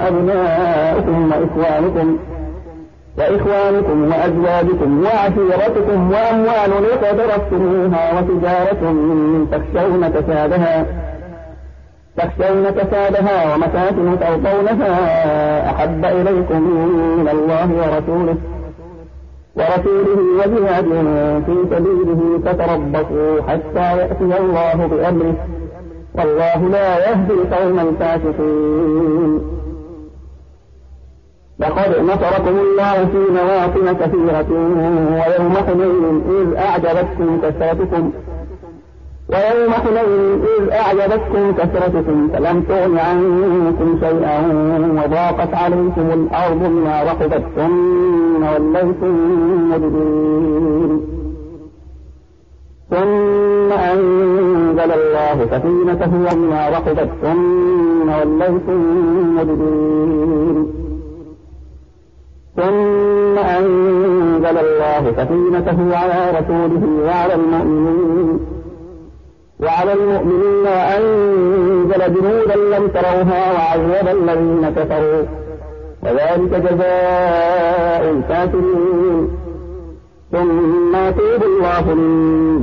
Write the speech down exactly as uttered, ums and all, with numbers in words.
وأبناؤكم وإخوانكم وإخوانكم وأزواجكم وعشيرتكم وأموال اقترفتموها وتجارة تخشون كسادها تخشون كسادها ومساكن ترضونها أحب إليكم من الله ورسوله ورسوله وجهاد في سبيله فتربصوا حتى يأتي الله بأمره والله لا يهدي القوم الفاسقين. لقد نصركم الله في مواطن كثيرة ويوم حنين إذ أعجبتكم كثرتكم ويوم حنين إذ أعجبتكم كثرتكم فلم تغن عنكم شيئا وضاقت عليكم الأرض بما رحبت ثم وليتم مدبرين ثم أنزل الله سكينته بما رحبت ثم وليتم مدبرين ثم أنزل الله سكينته على رسوله وعلى المؤمنين وعلى المؤمنين وأنزل جنودا لم تروها وعذب الذين كفروا وذلك جزاء الكافرين ثم يتوب الله من